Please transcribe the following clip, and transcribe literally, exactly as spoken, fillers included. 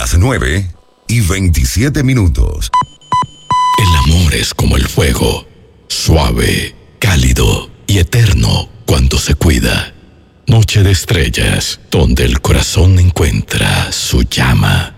las nueve y veintisiete minutos. El amor es como el fuego, suave, cálido y eterno cuando se cuida. Noche de estrellas, donde el corazón encuentra su llama.